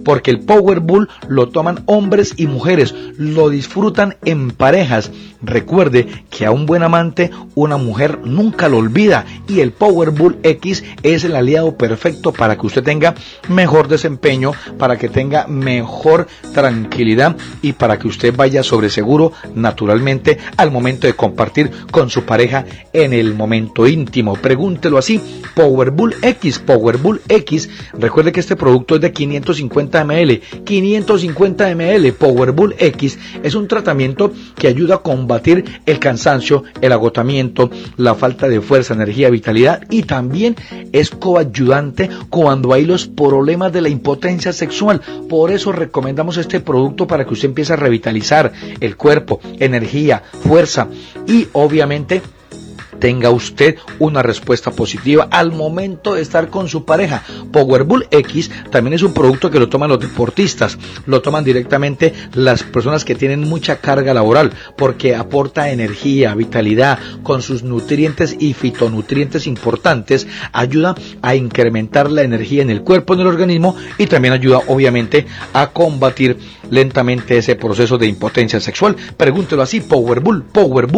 porque el Power Bull lo toman hombres y mujeres, lo disfrutan en parejas. Recuerde que a un buen amante una mujer nunca lo olvida, y el Power Bull X es el aliado perfecto para que usted tenga mejor desempeño, para que tenga mejor tranquilidad y para que usted vaya sobre seguro naturalmente al momento de compartir con su pareja en el momento íntimo. Pregúntelo así: Power Bull X, Power Bull X. Recuerde que este producto es de 550 ml, 550 ml. Power Bull X es un tratamiento que ayuda a combatir el cansancio, el agotamiento, la falta de fuerza, energía, vitalidad, y también es coayudante cuando hay los problemas de la impotencia sexual. Por eso recomendamos este producto para que usted empiece a revitalizar el cuerpo, energía, fuerza, y obviamente tenga usted una respuesta positiva al momento de estar con su pareja. Power Bull X también es un producto que lo toman los deportistas, lo toman directamente las personas que tienen mucha carga laboral, porque aporta energía, vitalidad, con sus nutrientes y fitonutrientes importantes, ayuda a incrementar la energía en el cuerpo, en el organismo, y también ayuda obviamente a combatir lentamente ese proceso de impotencia sexual. Pregúntelo así: Power Bull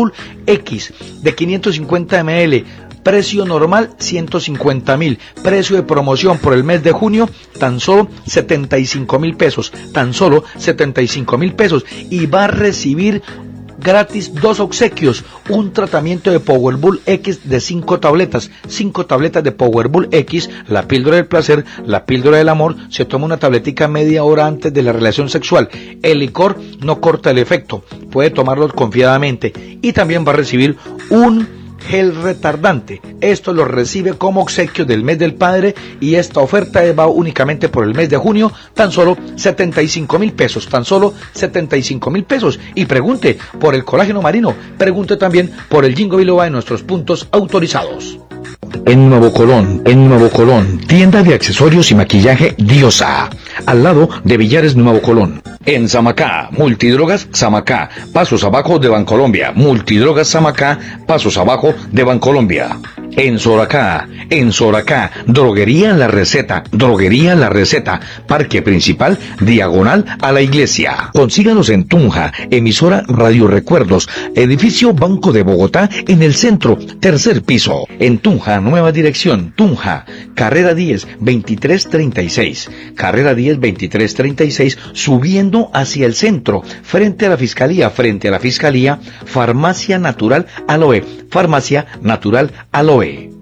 X de 550 ml, precio normal 150,000, precio de promoción por el mes de junio tan solo 75,000 pesos, tan solo 75,000 pesos, y va a recibir gratis 2 obsequios: un tratamiento de Power Bull X de 5 tabletas de Power Bull X, la píldora del placer, la píldora del amor. Se toma una tabletica media hora antes de la relación sexual. El licor no corta el efecto, puede tomarlo confiadamente, y también va a recibir un gel retardante. Esto lo recibe como obsequio del mes del padre, y esta oferta va únicamente por el mes de junio, tan solo 75,000 pesos, tan solo 75,000 pesos. Y pregunte por el colágeno marino, pregunte también por el Ginkgo biloba en nuestros puntos autorizados. En Nuevo Colón, tienda de accesorios y maquillaje Diosa, al lado de Villares, Nuevo Colón. En Samacá, Multidrogas Samacá, pasos abajo de Bancolombia. Multidrogas Samacá, pasos abajo de Bancolombia. En Soracá, Droguería La Receta, Parque Principal, diagonal a la iglesia. Consíganos en Tunja, emisora Radio Recuerdos, edificio Banco de Bogotá, en el centro, tercer piso. En Tunja, nueva dirección, Tunja, carrera 10, 2336, subiendo hacia el centro, frente a la fiscalía, Farmacia Natural Aloe,